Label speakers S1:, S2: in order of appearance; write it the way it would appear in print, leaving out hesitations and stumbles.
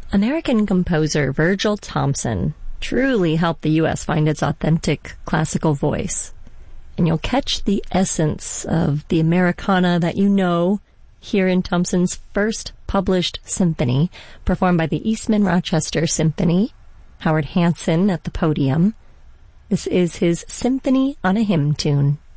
S1: American composer Virgil Thomson truly helped the U.S. find its authentic classical voice. And you'll catch the essence of the Americana that you know here in Thomson's first published symphony, performed by the Eastman Rochester Symphony, Howard Hanson at the podium. This is his Symphony on a Hymn Tune.